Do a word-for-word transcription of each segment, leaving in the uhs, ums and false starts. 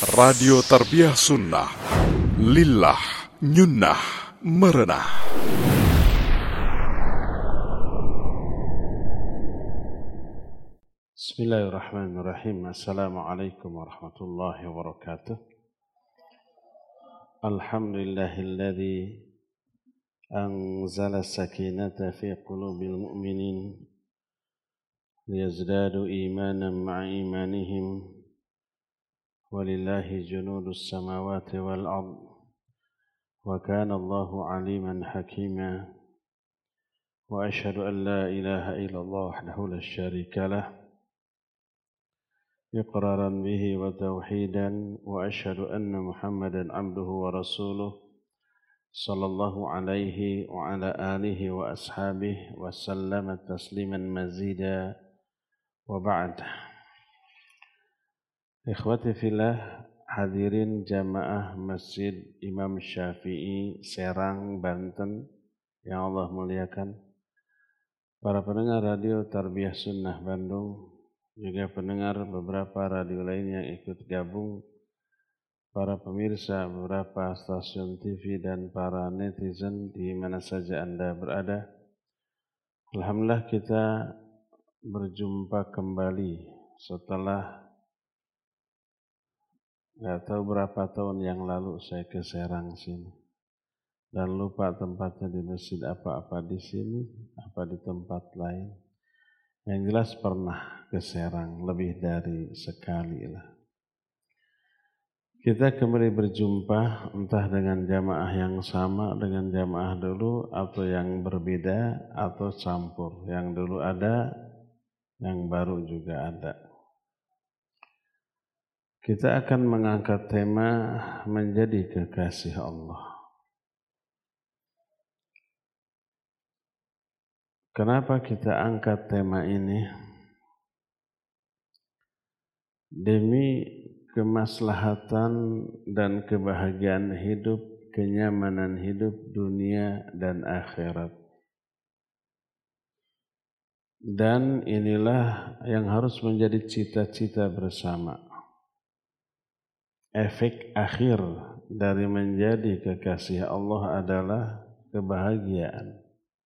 Radio Tarbiyah Sunnah, Lillah, Nyunnah, Merenah. Bismillahirrahmanirrahim. Assalamualaikum warahmatullahi wabarakatuh. Alhamdulillahilladzi anzala sakinata fi qulubil mu'minin liyazdadu imanan ma'a imanihim. Walillahi junudus samawati wal ard. Wa kana Allahu aliman hakima. Wa ashhadu an la ilaha illallah wahdahu la syarika lah. إقرارا به وتوحيدا وأشهد أن محمدا عبده ورسوله صلى الله عليه وعلى آله وأصحابه وسلم تسليما مزيدا وبعد. Ikhwati fillah, hadirin jamaah Masjid Imam Syafi'i Serang, Banten yang Allah muliakan, para pendengar radio Tarbiyah Sunnah Bandung, juga pendengar beberapa radio lain yang ikut gabung, para pemirsa beberapa stasiun T V dan para netizen di mana saja Anda berada. Alhamdulillah kita berjumpa kembali setelah gak tahu berapa tahun yang lalu saya ke Serang sini dan lupa tempatnya di masjid apa-apa di sini, apa di tempat lain. Yang jelas pernah ke Serang lebih dari sekali lah. Kita kembali berjumpa entah dengan jamaah yang sama dengan jamaah dulu atau yang berbeda atau campur. Yang dulu ada, yang baru juga ada. Kita akan mengangkat tema menjadi kekasih Allah. Kenapa kita angkat tema ini? Demi kemaslahatan dan kebahagiaan hidup, kenyamanan hidup dunia dan akhirat. Dan inilah yang harus menjadi cita-cita bersama. Efek akhir dari menjadi kekasih Allah adalah kebahagiaan.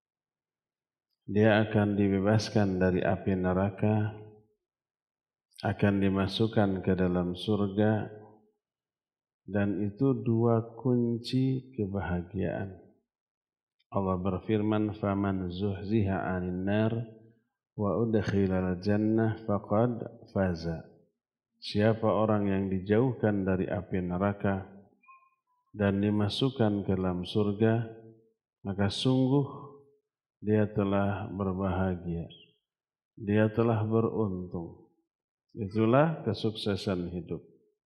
Dia akan dibebaskan dari api neraka, akan dimasukkan ke dalam surga, dan itu dua kunci kebahagiaan. Allah berfirman, "Faman zuhziha 'anil nar wa udkhilal jannah faqad faza." Siapa orang yang dijauhkan dari api neraka dan dimasukkan ke dalam surga, maka sungguh dia telah berbahagia, dia telah beruntung. Itulah kesuksesan hidup.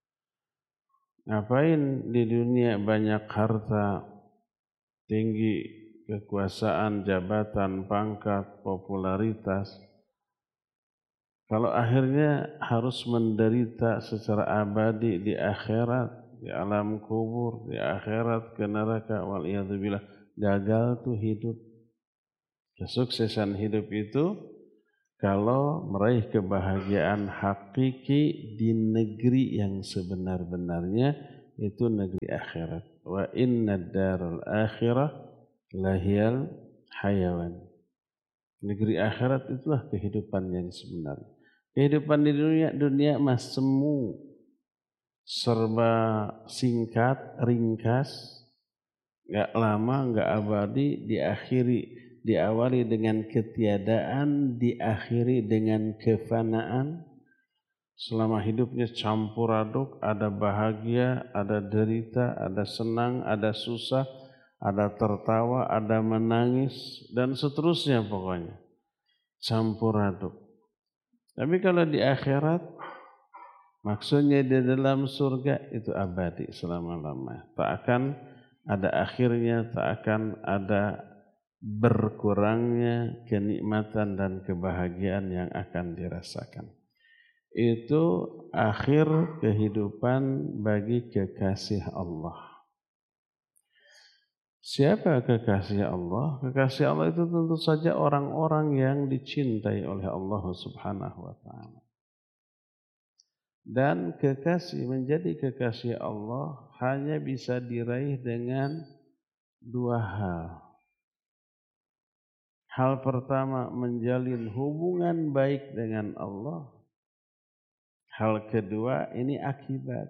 Ngapain di dunia banyak harta, tinggi, kekuasaan, jabatan, pangkat, popularitas, kalau akhirnya harus menderita secara abadi di akhirat, di alam kubur, di akhirat ke neraka, waliyadzubillah, gagal tuh hidup. Kesuksesan hidup itu kalau meraih kebahagiaan hakiki di negeri yang sebenar-benarnya, itu negeri akhirat. Wa inna daral akhirah lahiyal hayawan. Negeri akhirat itulah kehidupan yang sebenarnya. Kehidupan di dunia, dunia mas semu, serba singkat, ringkas, gak lama, gak abadi, diakhiri, diawali dengan ketiadaan, diakhiri dengan kefanaan. Selama hidupnya campur aduk, ada bahagia, ada derita, ada senang, ada susah, ada tertawa, ada menangis, dan seterusnya pokoknya. Campur aduk. Tapi kalau di akhirat, maksudnya di dalam surga itu abadi selama-lamanya. Tak akan ada akhirnya, tak akan ada berkurangnya kenikmatan dan kebahagiaan yang akan dirasakan. Itu akhir kehidupan bagi kekasih Allah. Siapa kekasih Allah? Kekasih Allah itu tentu saja orang-orang yang dicintai oleh Allah Subhanahu wa taala. Dan kekasih, menjadi kekasih Allah hanya bisa diraih dengan dua hal. Hal pertama, menjalin hubungan baik dengan Allah. Hal kedua, ini akibat.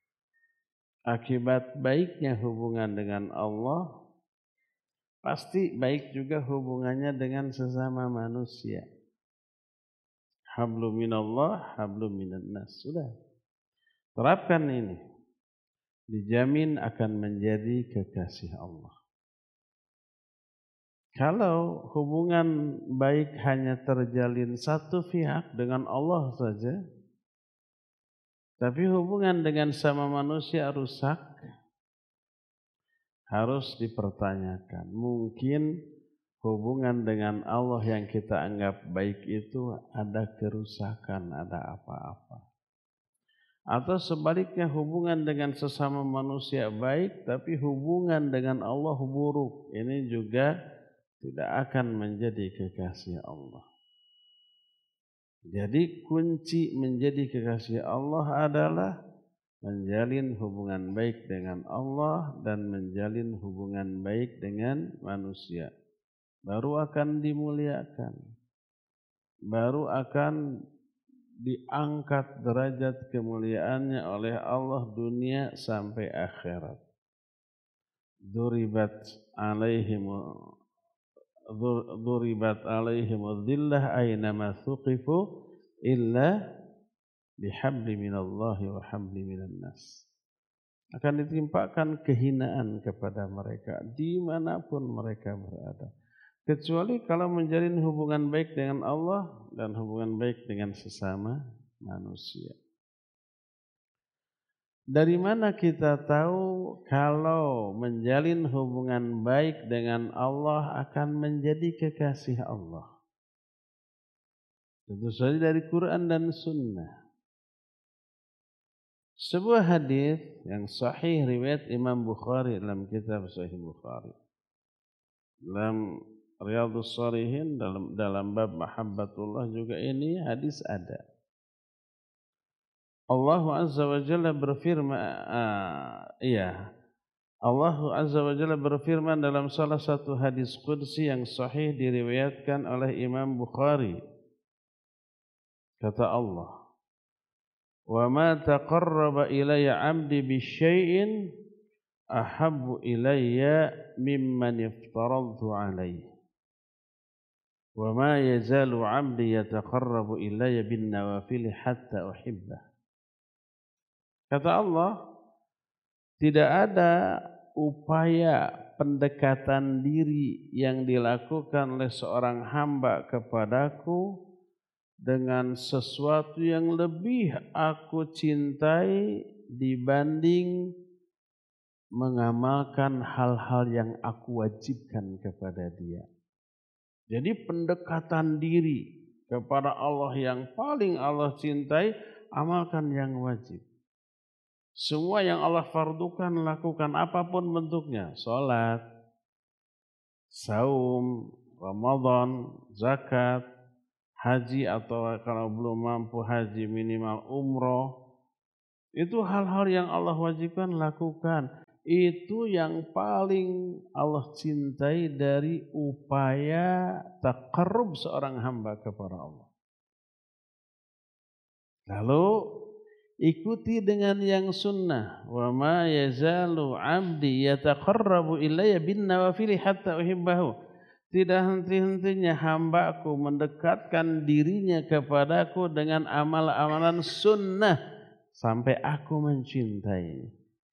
Akibat baiknya hubungan dengan Allah, pasti baik juga hubungannya dengan sesama manusia. Hablum minallah, hablum minan nas. Sudah. Terapkan ini. Dijamin akan menjadi kekasih Allah. Kalau hubungan baik hanya terjalin satu pihak dengan Allah saja, tapi hubungan dengan sama manusia rusak, harus dipertanyakan. Mungkin hubungan dengan Allah yang kita anggap baik itu ada kerusakan, ada apa-apa. Atau sebaliknya hubungan dengan sesama manusia baik, tapi hubungan dengan Allah buruk. Ini juga tidak akan menjadi kekasih Allah. Jadi kunci menjadi kekasih Allah adalah menjalin hubungan baik dengan Allah dan menjalin hubungan baik dengan manusia. Baru akan dimuliakan. Baru akan diangkat derajat kemuliaannya oleh Allah dunia sampai akhirat. Duribat alaihim duribat alaihim dhillah aynama thuqifu illa bihabli minallahi wa habli minan nas. Akan ditimpakan kehinaan kepada mereka dimanapun mereka berada. Kecuali kalau menjalin hubungan baik dengan Allah dan hubungan baik dengan sesama manusia. Dari mana kita tahu kalau menjalin hubungan baik dengan Allah akan menjadi kekasih Allah? Tentu saja dari Quran dan Sunnah. Sebuah hadis yang sahih riwayat Imam Bukhari dalam kitab Sahih Bukhari. Dalam Riyadhus Shalihin dalam dalam bab mahabbatullah juga ini hadis ada. Allah Azza wa Jalla berfirman uh, iya. Allah Azza wa Jalla berfirman dalam salah satu hadis qudsi yang sahih diriwayatkan oleh Imam Bukhari. Kata Allah, "Wa ma taqarraba ilayya 'abdi bisyai'in ahabbu ilayya mimman iftaradtu 'alaihi." Wa ma yazalu 'abdi yataqarrabu ilayya bin nawafil hatta uhibbah. Kata Allah, tidak ada upaya pendekatan diri yang dilakukan oleh seorang hamba kepadaku dengan sesuatu yang lebih aku cintai dibanding mengamalkan hal-hal yang aku wajibkan kepada dia. Jadi pendekatan diri kepada Allah yang paling Allah cintai, amalkan yang wajib. Semua yang Allah fardukan, lakukan apapun bentuknya. Salat, saum, Ramadan, zakat, haji atau kalau belum mampu haji minimal umroh. Itu hal-hal yang Allah wajibkan, lakukan. Itu yang paling Allah cintai dari upaya taqarrub seorang hamba kepada Allah. Lalu ikuti dengan yang sunnah. Wa ma yazalu 'abdi yataqarrabu ilayya bin nawafil hatta uhibbahu. Tidak henti-hentinya hambaku mendekatkan dirinya kepadaku dengan amal-amalan sunnah sampai aku mencintainya.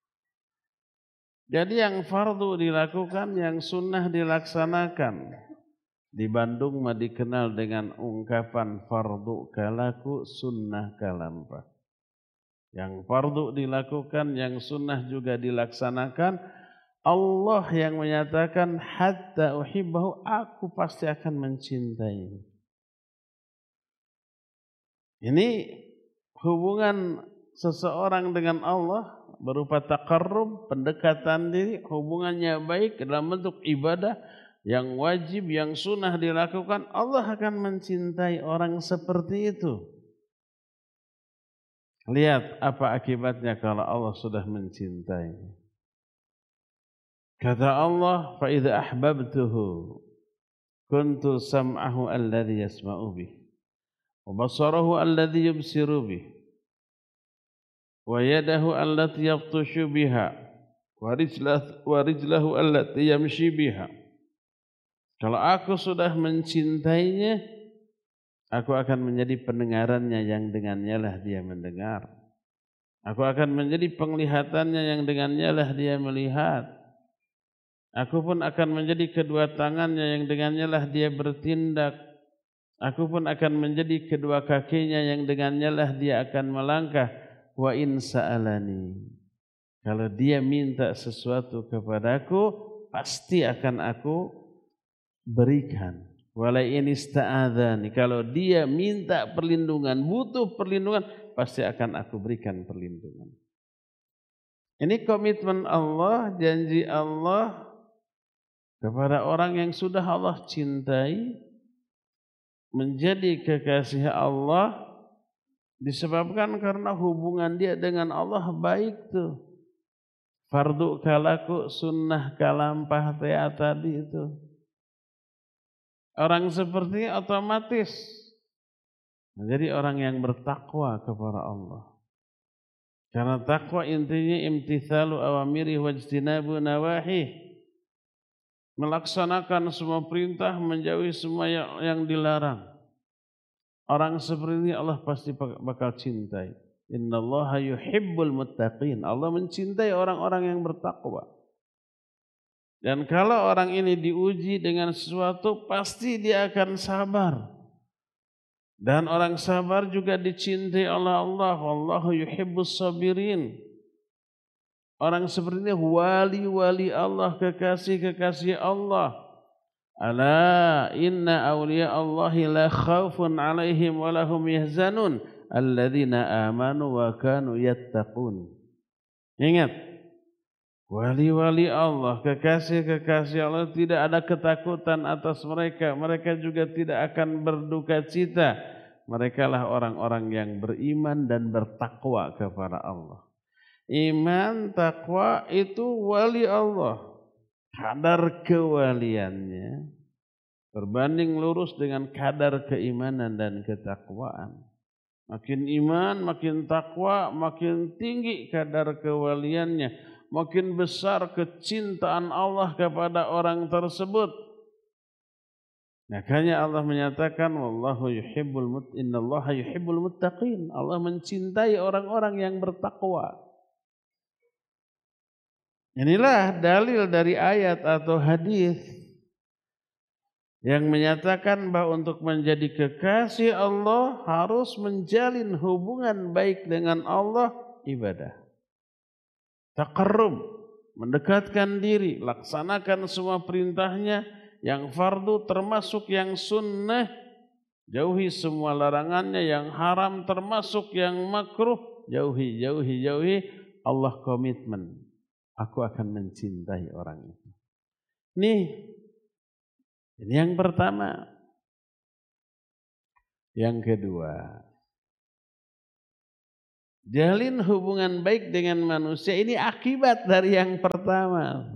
Jadi yang fardu dilakukan, yang sunnah dilaksanakan. Di Bandung mah dikenal dengan ungkapan fardu kalaku, sunnah kalampa. Yang fardu dilakukan, yang sunnah juga dilaksanakan. Allah yang menyatakan hatta uhibbahu, aku pasti akan mencintai. Ini hubungan seseorang dengan Allah berupa taqarrub, pendekatan diri, hubungannya baik dalam bentuk ibadah yang wajib, yang sunnah dilakukan. Allah akan mencintai orang seperti itu. Lihat apa akibatnya kalau Allah sudah mencintai. Kata Allah, fa idza ahbabtuhu kuntu sam'ahu alladhi yasma'u bih wa basarahu alladhi yubsiru bih wa yadahu allati yabtashu biha wa rijlahu wa rijlahu allati yamshi biha. Kalau aku sudah mencintainya, aku akan menjadi pendengarannya yang dengannya lah dia mendengar. Aku akan menjadi penglihatannya yang dengannya lah dia melihat. Aku pun akan menjadi kedua tangannya yang dengannya lah dia bertindak. Aku pun akan menjadi kedua kakinya yang dengannya lah dia akan melangkah. Wa in sa'alani. Kalau dia minta sesuatu kepadaku, pasti akan aku berikan. Wala in ista'adzani. Kalau dia minta perlindungan, butuh perlindungan, pasti akan aku berikan perlindungan. Ini komitmen Allah, janji Allah kepada orang yang sudah Allah cintai, menjadi kekasih Allah, disebabkan karena hubungan dia dengan Allah baik tuh. Fardu kalaku, sunnah kalampah tea tadi itu. Orang seperti otomatis menjadi orang yang bertakwa kepada Allah. Karena takwa intinya imtithalu awamiri wajtinabu nawahih. Melaksanakan semua perintah, menjauhi semua yang, yang dilarang. Orang seperti ini Allah pasti bakal cintai. Innallaha yuhibbul muttaqin. Allah mencintai orang-orang yang bertakwa. Dan kalau orang ini diuji dengan sesuatu, pasti dia akan sabar. Dan orang sabar juga dicintai oleh Allah. Wallahu yuhibbus sabirin. Orang seperti ini wali-wali Allah, kekasih-kekasih Allah. Ala inna awliya Allahi la khawfun alaihim wa lahum yahzanun alladzina amanu wa kanu yattaqun. Ingat, wali-wali Allah, kekasih-kekasih Allah, tidak ada ketakutan atas mereka. Mereka juga tidak akan berduka cita. Mereka lah orang-orang yang beriman dan bertakwa kepada Allah. Iman, takwa itu wali Allah. Kadar kewaliannya berbanding lurus dengan kadar keimanan dan ketakwaan. Makin iman, makin takwa, makin tinggi kadar kewaliannya. Makin besar kecintaan Allah kepada orang tersebut. Makanya Allah menyatakan wallahu yuhibbul mut innallaha yuhibbul muttaqin. Allah mencintai orang-orang yang bertakwa. Inilah dalil dari ayat atau hadis yang menyatakan bahwa untuk menjadi kekasih Allah harus menjalin hubungan baik dengan Allah, ibadah. Taqarrub, mendekatkan diri, laksanakan semua perintahnya yang fardu termasuk yang sunnah, jauhi semua larangannya yang haram termasuk yang makruh, jauhi, jauhi, jauhi. Allah komitmen. Aku akan mencintai orang itu. Nih, ini yang pertama. Yang kedua, jalin hubungan baik dengan manusia. Ini akibat dari yang pertama.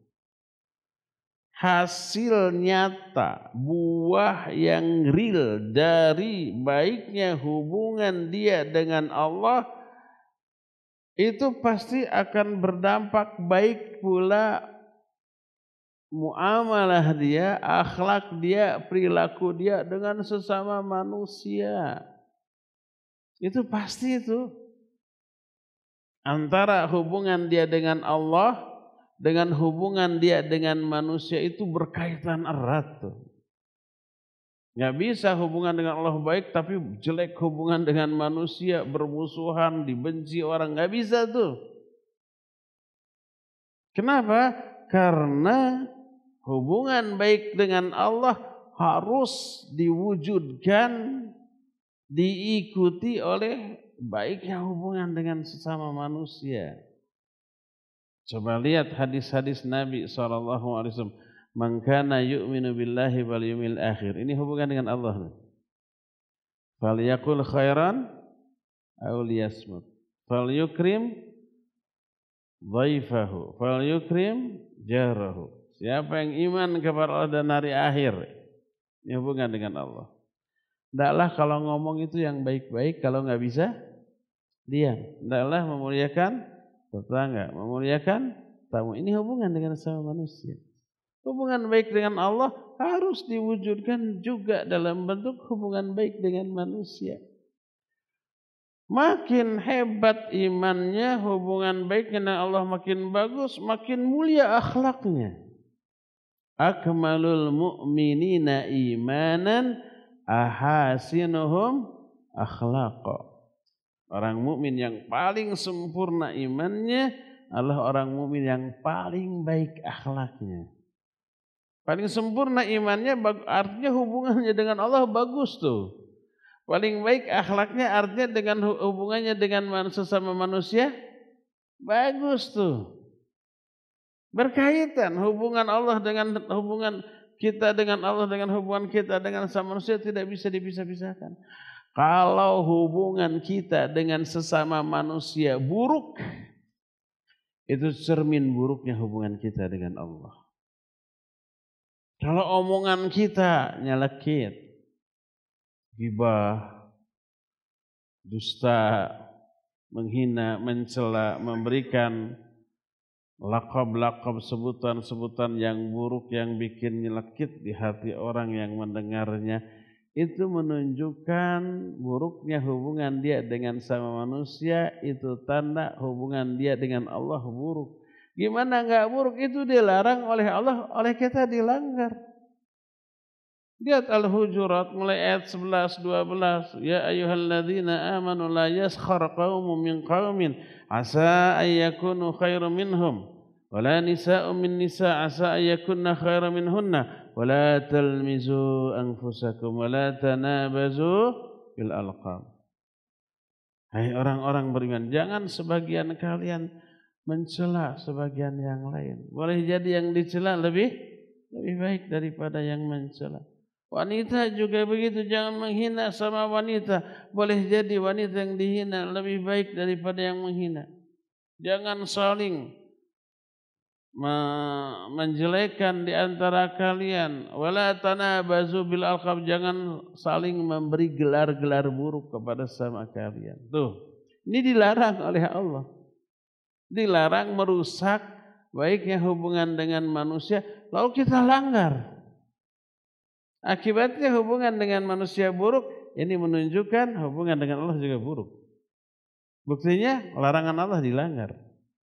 Hasil nyata, buah yang real dari baiknya hubungan dia dengan Allah, itu pasti akan berdampak baik pula muamalah dia, akhlak dia, perilaku dia dengan sesama manusia. Itu pasti itu. Antara hubungan dia dengan Allah dengan hubungan dia dengan manusia itu berkaitan erat tuh. Nggak bisa hubungan dengan Allah baik tapi jelek hubungan dengan manusia, bermusuhan, dibenci orang, nggak bisa tuh. Kenapa? Karena hubungan baik dengan Allah harus diwujudkan, diikuti oleh baiknya hubungan dengan sesama manusia. Coba lihat hadis-hadis Nabi shallallahu alaihi wasallam. Man kana yu'minu billahi wal yawmil akhir. Ini hubungan dengan Allah. Falyaqul khairan aw liyasmut. Falyukrim dhaifahu, falyukrim jarahu. Siapa yang iman kepada Allah dan hari akhir, ini hubungan dengan Allah. Tidaklah kalau ngomong itu yang baik-baik, kalau nggak bisa diam. Tidaklah memuliakan tetangga, memuliakan tamu. Ini hubungan dengan sama manusia. Hubungan baik dengan Allah harus diwujudkan juga dalam bentuk hubungan baik dengan manusia. Makin hebat imannya, hubungan baik dengan Allah makin bagus, makin mulia akhlaknya. Akmalul mu'minina imanan ahasinuhum akhlaqa. Orang mukmin yang paling sempurna imannya adalah orang mukmin yang paling baik akhlaknya. Paling sempurna imannya artinya hubungannya dengan Allah bagus tuh. Paling baik akhlaknya artinya dengan hubungannya dengan sesama manusia bagus tuh. Berkaitan hubungan Allah dengan hubungan kita dengan Allah dengan hubungan kita dengan sesama manusia tidak bisa dipisah-pisahkan. Kalau hubungan kita dengan sesama manusia buruk, itu cermin buruknya hubungan kita dengan Allah. Kalau omongan kita nyelekit, ghibah, dusta, menghina, mencela, memberikan lakab-lakab sebutan-sebutan yang buruk yang bikin nyelekit di hati orang yang mendengarnya, itu menunjukkan buruknya hubungan dia dengan sama manusia, itu tanda hubungan dia dengan Allah buruk. Gimana enggak buruk? Itu dilarang oleh Allah, oleh kita dilanggar. Lihat Al-Hujurat mulai ayat sebelas dua belas. Ya ayyuhalladzina amanu la yaskhar qaumun min qaumin asa ayyakunu khairum minhum wala nisa'un min nisa' asa ayyakunna khairum minhunna wala talmizu anfusakum wala tanabazu bil alqab. Hai orang-orang beriman, jangan sebagian kalian mencela sebagian yang lain. Boleh jadi yang dicela lebih lebih baik daripada yang mencela. Wanita juga begitu, jangan menghina sama wanita. Boleh jadi wanita yang dihina lebih baik daripada yang menghina. Jangan saling menjelekkan di antara kalian. Wala tanabazu bil alqab, jangan saling memberi gelar-gelar buruk kepada sama kalian. Tuh, ini dilarang oleh Allah. Dilarang merusak baiknya hubungan dengan manusia, lalu kita langgar. Akibatnya hubungan dengan manusia buruk, ini menunjukkan hubungan dengan Allah juga buruk. Buktinya larangan Allah dilanggar.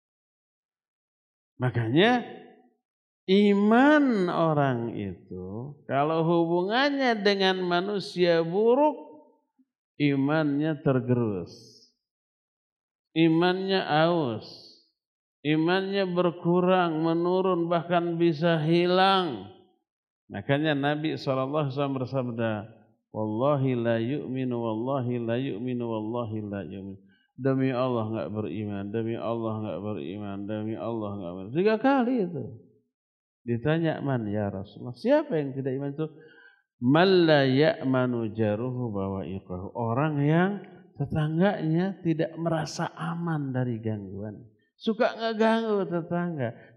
Makanya iman orang itu kalau hubungannya dengan manusia buruk, imannya tergerus, imannya aus, imannya berkurang, menurun, bahkan bisa hilang. Makanya Nabi shallallahu alaihi wasallam bersabda, wallahi la yu'minu, wallahi la yu'minu, wallahi la yu'minu. Demi Allah enggak beriman, demi Allah enggak beriman, demi Allah enggak beriman. Tiga kali itu. Ditanya, man ya Rasulullah, siapa yang tidak iman itu? Man la ya'manu jaruhu bawa'iqahu. Orang yang tetangganya tidak merasa aman dari gangguan. Suka ngeganggu tetangga.